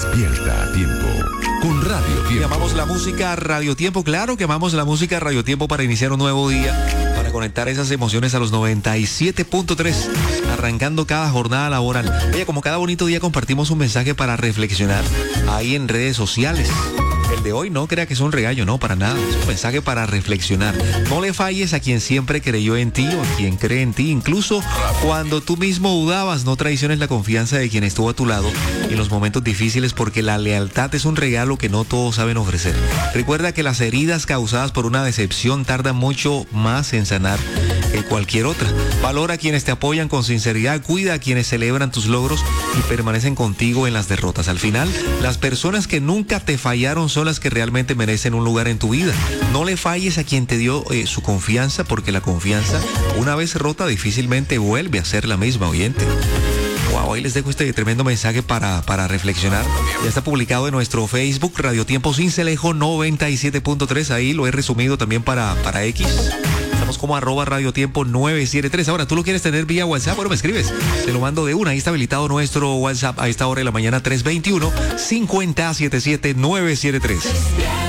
Despierta a tiempo con Radio Tiempo. Amamos la música Radio Tiempo, claro que amamos la música Radio Tiempo para iniciar un nuevo día, para conectar esas emociones a los 97.3, arrancando cada jornada laboral. Oye, como cada bonito día compartimos un mensaje para reflexionar ahí en redes sociales. El de hoy no crea que es un regaño, no, para nada. Es un mensaje para reflexionar. No le falles a quien siempre creyó en ti o a quien cree en ti. Incluso cuando tú mismo dudabas, no traiciones la confianza de quien estuvo a tu lado en los momentos difíciles, porque la lealtad es un regalo que no todos saben ofrecer. Recuerda que las heridas causadas por una decepción tardan mucho más en sanar que cualquier otra. Valora a quienes te apoyan con sinceridad, cuida a quienes celebran tus logros y permanecen contigo en las derrotas. Al final, las personas que nunca te fallaron son las que realmente merecen un lugar en tu vida. No le falles a quien te dio su confianza, porque la confianza, una vez rota, difícilmente vuelve a ser la misma, oyente. Wow, ahí les dejo este tremendo mensaje para reflexionar. Ya está publicado en nuestro Facebook, Radio Tiempo Sincelejo 97.3. Ahí lo he resumido también para X. Estamos como @Radio Tiempo 973. Ahora, ¿tú lo quieres tener vía WhatsApp? Bueno, me escribes. Te lo mando de una. Ahí está habilitado nuestro WhatsApp a esta hora de la mañana, 321-5077-973.